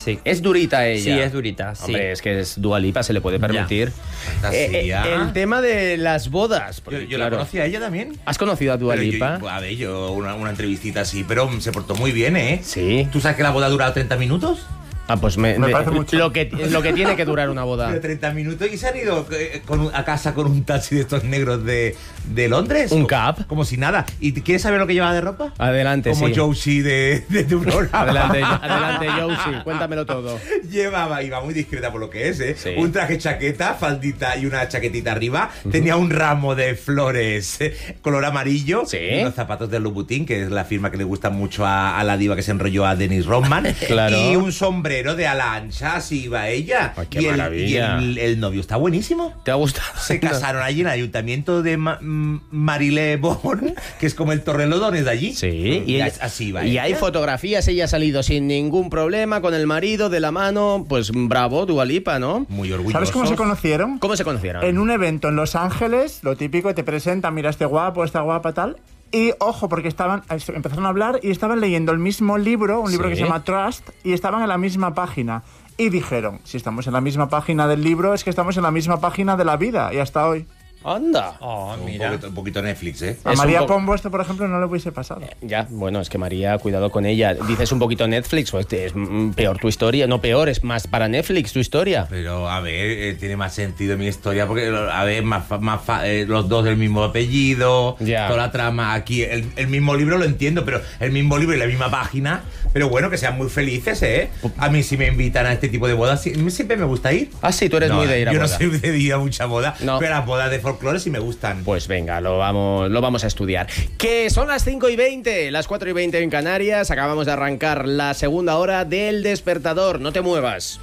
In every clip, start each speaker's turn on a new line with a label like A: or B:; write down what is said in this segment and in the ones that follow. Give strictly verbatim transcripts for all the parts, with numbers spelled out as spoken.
A: Sí.
B: Es durita ella.
A: Sí, es durita, sí.
B: Hombre, es que es Dua Lipa, se le puede permitir. Eh, eh, el tema de las bodas.
C: Yo, yo
B: claro,
C: la conocí a ella también.
B: ¿Has conocido a Dua
C: Pero
B: Lipa?
C: Yo, a ver, yo una, una entrevistita así, pero se portó muy bien, ¿eh?
B: Sí.
C: ¿Tú sabes que la boda ha durado treinta minutos?
B: Ah, pues me,
D: Me
B: de-
D: parece mucho.
B: Lo, que, lo que tiene que durar una boda.
C: Pero treinta minutos y se han ido eh, con un- a casa con un taxi de estos negros de, de Londres.
B: Un
C: Co-
B: cab.
C: Como si nada. ¿Y quieres saber lo que lleva de ropa?
B: Adelante,
C: Como
B: sí.
C: Josie de, de tu programa.
B: Adelante, adelante, Josie, cuéntamelo todo.
C: Llevaba, iba muy discreta por lo que es, ¿eh?
B: Sí.
C: Un traje chaqueta, faldita y una chaquetita arriba. Tenía un ramo de flores eh, color amarillo.
B: Sí.
C: Y unos zapatos de Louboutin, que es la firma que le gusta mucho a, a la diva que se enrolló a Dennis Rodman.
B: Claro.
C: Y un sombrero de ala ancha, así iba ella.
B: Ay, qué
C: y el,
B: maravilla.
C: y el, el novio está buenísimo.
B: ¿Te ha gustado?
C: Se casaron allí en el ayuntamiento de Ma- M- Marylebone, que es como el Torrelodones de allí.
B: Sí, y,
C: y
B: ella-
C: así va.
B: y
C: ella.
B: hay fotografías, ella ha salido sin ningún problema con el marido de la mano, pues bravo, Dua Lipa, ¿no?
C: Muy orgulloso.
D: ¿Sabes cómo se conocieron?
B: ¿Cómo se conocieron?
D: En un evento en Los Ángeles, lo típico, te presentan, mira, este guapo, esta guapa, tal. Y ojo, porque estaban empezaron a hablar y estaban leyendo el mismo libro, un libro
B: Sí.
D: que se llama Trust, y estaban en la misma página. Y dijeron, si estamos en la misma página del libro, es que estamos en la misma página de la vida, y hasta hoy.
B: Anda.
A: Oh,
C: Un
A: mira.
C: poquito, un poquito Netflix, ¿eh?
D: A
B: Es
D: María
B: un po-
D: Pombo esto, por ejemplo, no le hubiese pasado.
B: Ya, bueno, es que María, cuidado con ella. Dices un poquito Netflix, pues es mm, peor tu historia. No peor, es más para Netflix tu historia.
C: Pero, a ver, eh, tiene más sentido mi historia porque, a ver, más, fa- más fa- eh, los dos del mismo apellido,
B: Ya.
C: toda la trama aquí. El, el mismo libro lo entiendo, pero el mismo libro y la misma página. Pero bueno, que sean muy felices, ¿eh? A mí, si me invitan a este tipo de bodas, sí- siempre me gusta ir.
B: Ah, sí, tú eres
C: No,
B: muy de ir a
C: yo
B: boda.
C: no soy de ir a mucha boda,
B: No.
C: pero las bodas de folclore sí me gustan.
B: Pues venga, lo vamos, lo vamos a estudiar. Que son las cinco y veinte, las cuatro y veinte en Canarias. Acabamos de arrancar la segunda hora del Despertador. No te muevas.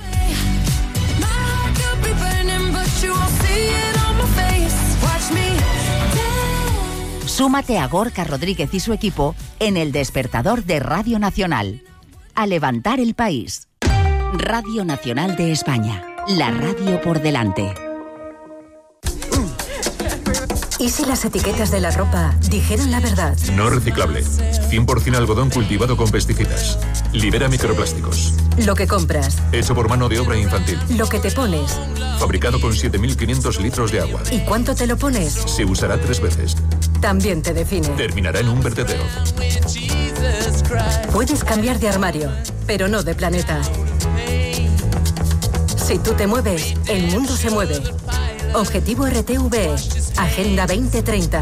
E: Súmate a Gorka Rodríguez y su equipo en el Despertador de Radio Nacional. A levantar el país. Radio Nacional de España. La radio por delante.
F: ¿Y si las etiquetas de la ropa dijeran la verdad?
G: No reciclable. cien por ciento algodón cultivado con pesticidas. Libera microplásticos.
F: Lo que compras,
G: Hecho por mano de obra infantil.
F: lo que te pones
G: Fabricado con siete mil quinientos litros de agua.
F: y cuánto te lo pones,
G: Se usará tres veces.
F: también te define.
G: Terminará en un vertedero.
F: Puedes cambiar de armario, pero no de planeta. Si tú te mueves, el mundo se mueve. Objetivo R T V E. Agenda veinte treinta.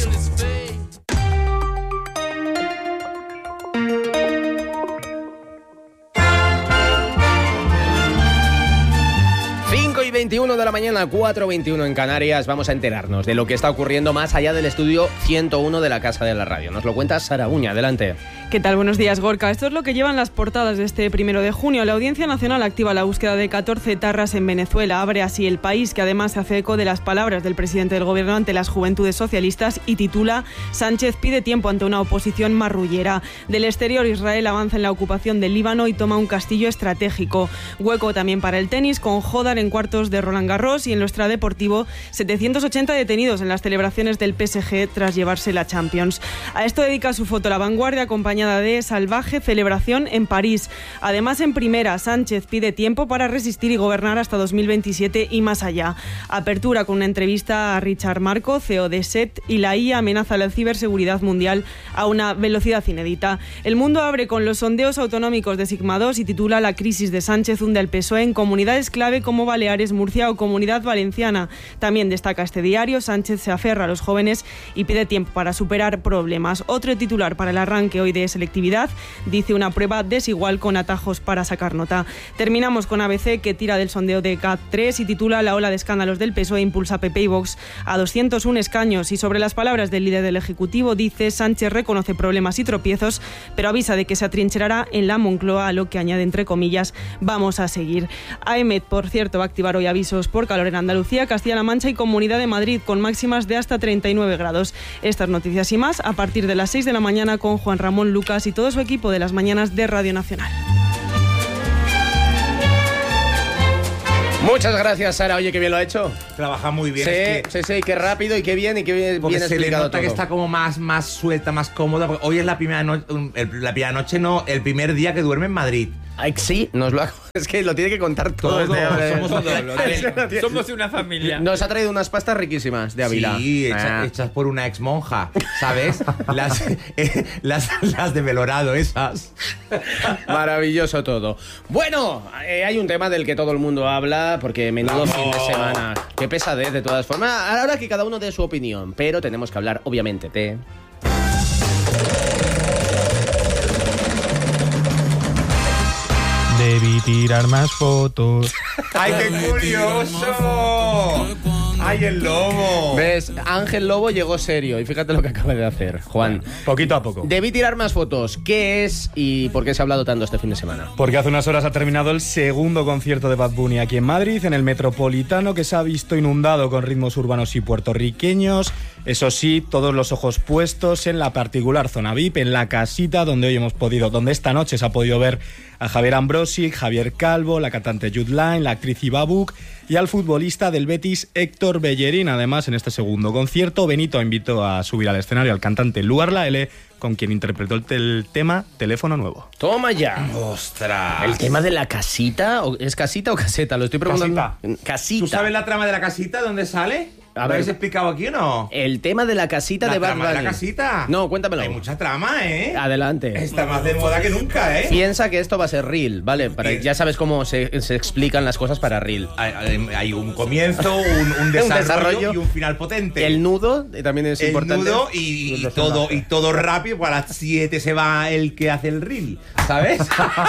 B: cinco y veintiuno de la mañana, cuatro y veintiuno en Canarias. Vamos a enterarnos de lo que está ocurriendo más allá del estudio ciento uno de la Casa de la Radio. Nos lo cuenta Sara Uña. Adelante.
H: ¿Qué tal? Buenos días, Gorka. Esto es lo que llevan las portadas de este primero de junio. La Audiencia Nacional activa la búsqueda de catorce etarras en Venezuela. Abre así El País, que además se hace eco de las palabras del presidente del gobierno ante las juventudes socialistas, y titula: Sánchez pide tiempo ante una oposición marrullera. Del exterior, Israel avanza en la ocupación del Líbano y toma un castillo estratégico. Hueco también para el tenis, con Jodar en cuartos de Roland Garros, y en lo extradeportivo, setecientos ochenta detenidos en las celebraciones del P S G tras llevarse la Champions. A esto dedica su foto La Vanguardia, acompañada de salvaje celebración en París. Además, en primera, Sánchez pide tiempo para resistir y gobernar hasta dos mil veintisiete y más allá. Apertura con una entrevista a Richard Marco, C E O de S E T, y la I A amenaza la ciberseguridad mundial a una velocidad inédita. El Mundo abre con los sondeos autonómicos de Sigma dos y titula: La crisis de Sánchez hunde al P S O E en comunidades clave como Baleares, Murcia o Comunidad Valenciana. También destaca este diario: Sánchez se aferra a los jóvenes y pide tiempo para superar problemas. Otro titular para el arranque hoy de selectividad dice: una prueba desigual con atajos para sacar nota. Terminamos con A B C, que tira del sondeo de C A T tres y titula: La ola de escándalos del P S O E impulsa a P P y Vox a doscientos uno escaños. Y sobre las palabras del líder del Ejecutivo dice: Sánchez reconoce problemas y tropiezos, pero avisa de que se atrincherará en la Moncloa, a lo que añade entre comillas: vamos a seguir. A E M E T, por cierto, va a activar hoy avisos por calor en Andalucía, Castilla-La Mancha y Comunidad de Madrid, con máximas de hasta treinta y nueve grados. Estas noticias y más a partir de las seis de la mañana con Juan Ramón Lucas y todo su equipo de las mañanas de Radio Nacional.
B: Muchas gracias, Sara. Oye, qué bien lo ha hecho.
C: Trabaja muy bien.
B: Sí,
C: es que,
B: sí, sí, qué rápido y qué bien y qué bien,
C: porque
B: bien
C: se le
B: explicado
C: nota
B: todo.
C: que está como más, más suelta, más cómoda. Porque hoy es la primera noche, la primera noche no, el primer día que duerme en Madrid.
B: Ay, sí, nos lo ha... es que lo tiene que contar todo.
C: Todo,
B: somos,
C: somos
B: un-
A: Somos una familia.
B: Nos ha traído unas pastas riquísimas de Ávila.
C: Sí, hecha-
B: Ah.
C: hechas por una ex monja, ¿sabes? las, eh, las, las de Belorado, esas.
B: Maravilloso todo. Bueno, eh, hay un tema del que todo el mundo habla, porque menudo fin de semana. Qué pesadez, de todas formas. Ahora que cada uno dé su opinión, pero tenemos que hablar, obviamente, de...
I: Debí tirar más fotos.
C: ¡Ay, qué curioso! ¡Ay, el lobo!
B: ¿Ves? Ángel Lobo llegó serio y fíjate lo que acaba de hacer, Juan.
I: Poquito a poco.
B: Debí tirar más fotos. ¿Qué es y por qué se ha hablado tanto este fin de semana?
I: Porque hace unas horas ha terminado el segundo concierto de Bad Bunny aquí en Madrid, en el Metropolitano, que se ha visto inundado con ritmos urbanos y puertorriqueños. Eso sí, todos los ojos puestos en la particular zona V I P, en la casita donde hoy hemos podido, donde esta noche se ha podido ver a Javier Ambrosi, Javier Calvo, la cantante Jude Line, la actriz Iva Buc y al futbolista del Betis Héctor Bellerín. Además, en este segundo concierto, Benito invitó a subir al escenario al cantante Lugar La L, con quien interpretó el, el tema Teléfono Nuevo.
B: Toma ya.
C: ¡Ostras!
B: El tema de la casita, ¿o- ¿es casita o caseta? Lo estoy preguntando.
D: Casita.
B: Casita.
C: ¿Tú sabes la trama de la casita? ¿Dónde sale?
B: A
C: ¿Lo
B: ver.
C: habéis explicado aquí o no?
B: El tema de la casita
C: ¿La
B: de Bad
C: trama de la
B: Bunny.
C: casita?
B: No, cuéntamelo.
C: Hay mucha trama, ¿eh?
B: Adelante.
C: Está más de moda que nunca, ¿eh?
B: Piensa que esto va a ser Reel, ¿vale? Para,
C: Bien.
B: ya sabes cómo se, se explican las cosas para Reel.
C: Hay, hay- hay un comienzo, un, un, desarrollo
B: desarrollo.
C: y un final potente.
B: El nudo eh, también es
C: El
B: importante.
C: nudo y, y todo, y todo rápido, pues a las siete se va el que hace el reel, ¿sabes?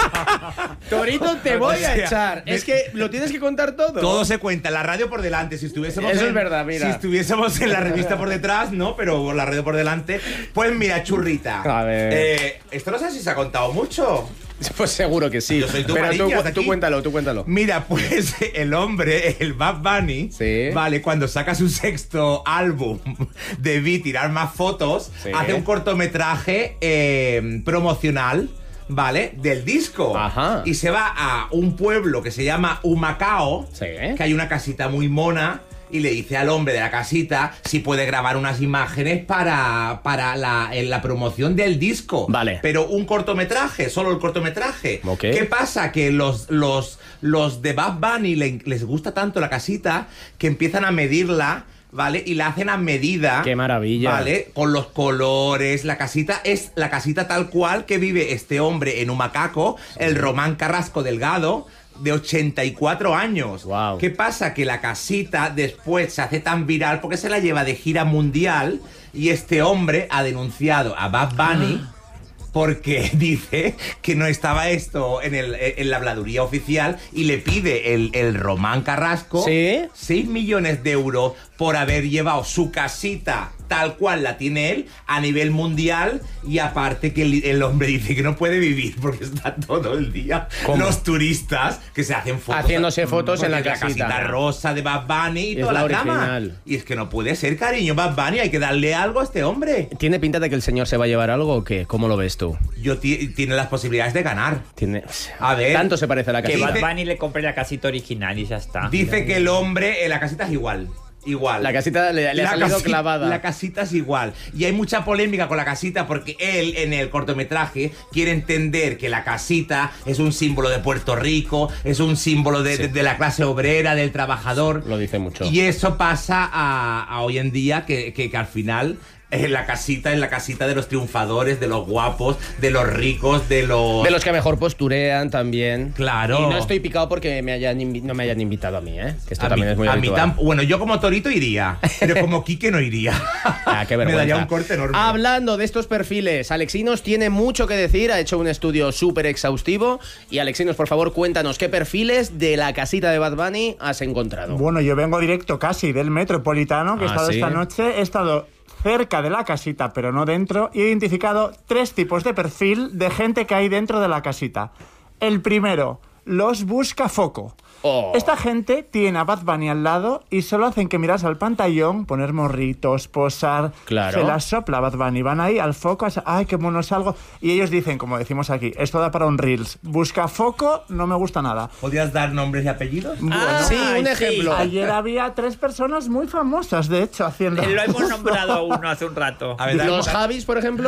B: Torito, te voy
C: O sea,
B: a echar.
C: me-
B: Es que lo tienes que contar todo.
C: Todo se cuenta, la radio por delante. Si estuviésemos
B: Eso
C: en,
B: es verdad, mira.
C: Si estuviésemos en la revista por detrás, no, pero la radio por delante. Pues mira, churrita.
B: A ver.
C: Eh, esto no sé si se ha contado mucho.
B: Pues seguro que sí.
C: Yo soy tu
B: Pero tú,
C: mariñas de
B: tú
C: aquí.
B: cuéntalo, tú cuéntalo.
C: Mira, pues el hombre, el Bad Bunny,
B: Sí.
C: vale, cuando saca su sexto álbum, debí tirar más fotos,
B: Sí.
C: hace un cortometraje eh, promocional, ¿vale? Del disco.
B: Ajá.
C: Y se va a un pueblo que se llama Humacao,
B: Sí.
C: que hay una casita muy mona. Y le dice al hombre de la casita si puede grabar unas imágenes para, para la, en la promoción del disco.
B: Vale.
C: Pero un cortometraje, solo el cortometraje.
B: Ok.
C: ¿Qué pasa? Que los, los, los de Bad Bunny le- les gusta tanto la casita que empiezan a medirla, ¿vale? Y la hacen a medida.
B: ¡Qué maravilla!
C: ¿Vale? Con los colores. La casita es la casita tal cual que vive este hombre en Humacaco, el Román Carrasco Delgado, de ochenta y cuatro años.
B: Guau.
C: ¿Qué pasa? Que la casita después se hace tan viral porque se la lleva de gira mundial y este hombre ha denunciado a Bad Bunny porque dice que no estaba esto en, el, en la habladuría oficial y le pide el, el Román Carrasco
B: ¿Sí?
C: seis millones de euros por haber llevado su casita tal cual la tiene él a nivel mundial y aparte que el, el hombre dice que no puede vivir porque está todo el día
B: ¿Cómo?
C: los turistas que se hacen fotos
B: Haciéndose fotos en
C: porque
B: la
C: es
B: casita.
C: casita rosa de Bad Bunny y
B: Es
C: toda
B: la
C: la, trama
B: original.
C: y es que no puede ser, cariño. Bad Bunny, hay que darle algo a este hombre.
B: ¿Tiene pinta de que el señor se va a llevar algo o qué? ¿Cómo lo ves tú?
C: Yo ti- tiene las posibilidades de ganar.
B: Tiene...
C: A ver.
B: Tanto se parece a la
A: Que
B: casita.
A: Bad
C: Dice-
A: Bunny le compre la casita original y ya está.
C: Dice que el hombre en la casita es igual. Igual.
B: La casita le, le ha
C: La
B: salido
C: casi-
B: clavada.
C: La casita es igual. Y hay mucha polémica con la casita porque él, en el cortometraje, quiere entender que la casita es un símbolo de Puerto Rico, es un símbolo de,
B: Sí.
C: de- de la clase obrera, del trabajador.
B: Lo dice mucho.
C: Y eso pasa a, a hoy en día que, que, que al final eh, la casita es la casita de los triunfadores, de los guapos, de los ricos, de los...
B: De los que mejor posturean también.
C: Claro.
B: Y no estoy picado porque me hayan invi- no me hayan invitado a mí, ¿eh? Que esto
C: a
B: también
C: mí,
B: es muy
C: a mí
B: habitual.
C: tam- bueno, yo como Torito iría, pero como Quique no iría.
B: Ah, qué
C: Me
B: vergüenza.
C: daría un corte enorme.
B: Hablando de estos perfiles, Alexinos tiene mucho que decir, ha hecho un estudio súper exhaustivo. Y Alexinos, por favor, cuéntanos qué perfiles de la casita de Bad Bunny has encontrado.
D: Bueno, yo vengo directo casi del Metropolitano, que he
B: Ah,
D: estado
B: ¿sí?
D: esta noche. He estado cerca de la casita, pero no dentro, y he identificado tres tipos de perfil de gente que hay dentro de la casita. El primero, los buscafoco.
B: Oh.
D: Esta gente tiene a Bad Bunny al lado y solo hacen que miras al pantallón, poner morritos, posar.
B: Claro.
D: Se las sopla Bad Bunny. Van ahí al foco, a- ay, qué mono salgo. Y ellos dicen, como decimos aquí, esto da para un Reels. Buscafoco no me gusta nada.
C: ¿Podrías dar nombres y apellidos?
A: Ah,
B: sí, un
A: sí.
B: ejemplo.
D: Ayer había tres personas muy famosas, de hecho, haciendo...
A: Lo hemos nombrado a uno hace un rato.
C: A ver, dale-
B: ¿Los Javis, por ejemplo?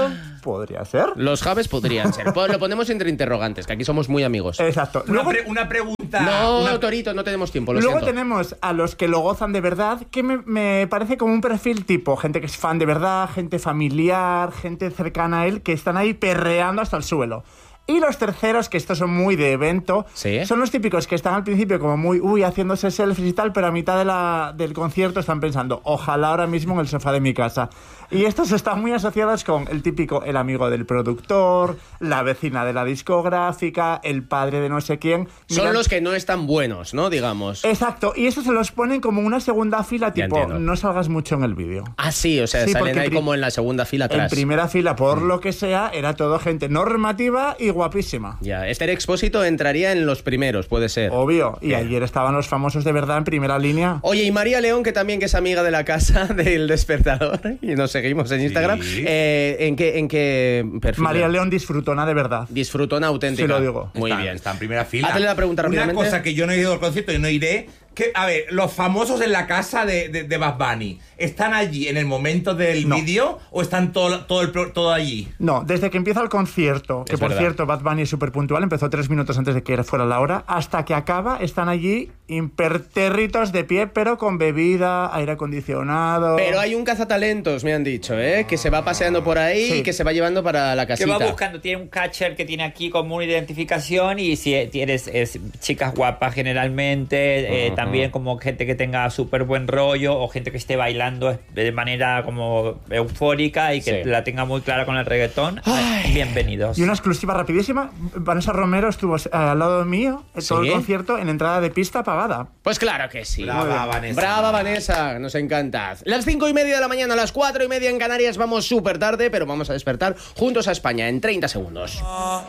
D: podría ser.
B: Los Javes podrían ser. Pues lo ponemos entre interrogantes, que aquí somos muy amigos.
D: Exacto.
C: Una,
D: Luego,
C: pre- una pregunta.
B: No,
C: una-
B: Torito, no tenemos tiempo, lo
D: luego
B: siento.
D: tenemos a los que lo gozan de verdad, que me, me parece como un perfil tipo gente que es fan de verdad, gente familiar, gente cercana a él, que están ahí perreando hasta el suelo. Y los terceros, que estos son muy de evento,
B: ¿Sí?
D: son los típicos que están al principio como muy, uy, haciéndose selfies y tal, pero a mitad de la, del concierto están pensando, ojalá ahora mismo en el sofá de mi casa. Y estos están muy asociados con el típico, el amigo del productor, la vecina de la discográfica, el padre de no sé quién.
B: Son
D: Mira-
B: los que no están buenos, ¿no? Digamos.
D: Exacto, y eso se los ponen como una segunda fila,
B: Ya
D: tipo,
B: entiendo.
D: no salgas mucho en el vídeo.
B: Ah, sí, o sea,
D: Sí,
B: salen
D: porque
B: ahí
D: pri-
B: como en la segunda fila
D: En
B: atrás.
D: primera fila, por lo que sea, era todo gente normativa y guapísima.
B: Ya, Esther Expósito entraría en los primeros, puede ser.
D: Obvio, y
B: Bien.
D: ayer estaban los famosos de verdad en primera línea.
B: Oye, y María León, que también que es amiga de la casa del Despertador, y nos seguimos en Instagram, eh, ¿en qué, en qué perfil?
D: María León disfrutona de verdad.
B: Disfrutona auténtica.
D: Sí lo digo.
B: Muy
C: está,
B: bien.
C: Está en primera fila.
B: Hazle la pregunta
C: Una
B: rápidamente.
C: cosa que yo no he ido al concierto y no iré. Que, a ver, los famosos en la casa de, de, de Bad Bunny, ¿están allí en el momento del
D: No.
C: vídeo o están todo, todo, el, pro- todo allí?
D: No, desde que empieza el concierto, que
B: Es
D: por
B: verdad.
D: cierto Bad Bunny es súper puntual, empezó tres minutos antes de que fuera la hora, hasta que acaba están allí impertérritos de pie, pero con bebida, aire acondicionado.
B: Pero hay un cazatalentos, me han dicho, ¿eh? Que se va paseando por ahí
D: Sí.
B: y que se va llevando para la
A: Que
B: casita.
A: va buscando, tiene un catcher que tiene aquí como una identificación y si tienes es, chicas guapas generalmente, eh, también como gente que tenga súper buen rollo o gente que esté bailando de manera como eufórica y que
B: Sí.
A: la tenga muy clara con el reggaetón, bienvenidos.
D: Y una exclusiva rapidísima, Vanessa Romero estuvo eh, al lado mío en todo
B: ¿Sí?
D: el concierto en entrada de pista pagada.
B: Pues claro que sí.
C: Brava, Vanessa.
B: Brava, Vanessa, nos encanta. Las cinco y media de la mañana, las cuatro y media en Canarias, vamos súper tarde, pero vamos a despertar juntos a España en treinta segundos.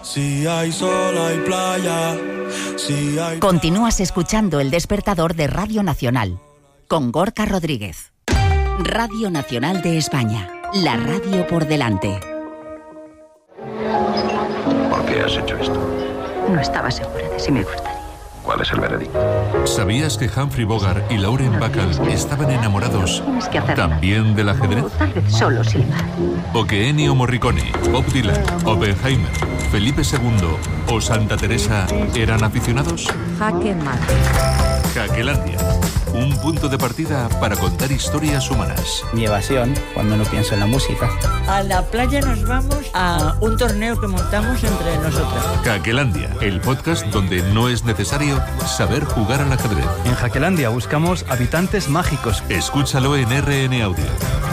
J: Si hay sol, hay playa. Si hay...
E: Continúas escuchando El Despertador de Radio Nacional con Gorka Rodríguez. Radio Nacional de España, la radio por delante.
G: ¿Por qué has hecho esto?
F: No estaba segura de si me gustaría.
G: ¿Cuál es el veredicto? ¿Sabías que Humphrey Bogart y Lauren Bacall estaban enamorados
F: Tienes que hacerlo.
G: también del ajedrez?
F: O tal vez solo silbar.
G: ¿O que Ennio Morricone, Bob Dylan, Oppenheimer, Felipe segundo o Santa Teresa eran aficionados?
F: Jaque mate.
G: Caquelandia, un punto de partida para contar historias humanas.
K: Mi evasión, cuando no pienso en la música.
L: A la playa nos vamos a un torneo que montamos entre nosotras.
G: Caquelandia, el podcast donde no es necesario saber jugar al ajedrez.
K: En Jaquelandia buscamos habitantes mágicos.
G: Escúchalo en R N Audio.